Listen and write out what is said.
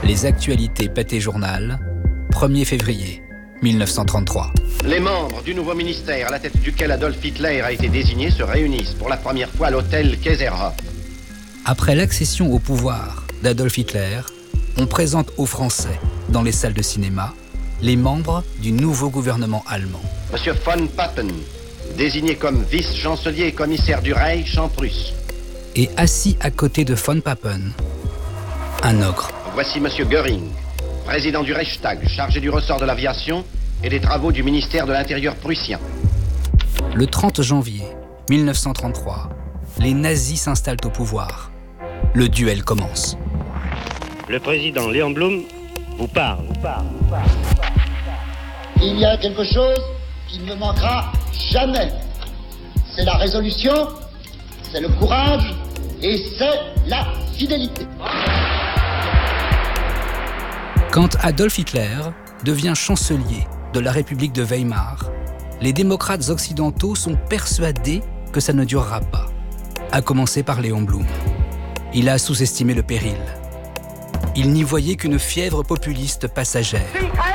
Les actualités Pâté Journal, 1er février 1933. Les membres du nouveau ministère à la tête duquel Adolf Hitler a été désigné se réunissent pour la première fois à l'hôtel Kaiserhof. Après l'accession au pouvoir d'Adolf Hitler, on présente aux Français, dans les salles de cinéma, les membres du nouveau gouvernement allemand. Monsieur von Papen, désigné comme vice-chancelier et commissaire du Reich en Prusse. Et assis à côté de von Papen, un ogre. Voici Monsieur Göring, président du Reichstag, chargé du ressort de l'aviation et des travaux du ministère de l'Intérieur prussien. Le 30 janvier 1933, les nazis s'installent au pouvoir. Le duel commence. Le président Léon Blum vous parle. Il y a quelque chose qui ne me manquera jamais. C'est la résolution, c'est le courage et c'est la fidélité. Quand Adolf Hitler devient chancelier de la République de Weimar, les démocrates occidentaux sont persuadés que ça ne durera pas, à commencer par Léon Blum. Il a sous-estimé le péril. Il n'y voyait qu'une fièvre populiste passagère.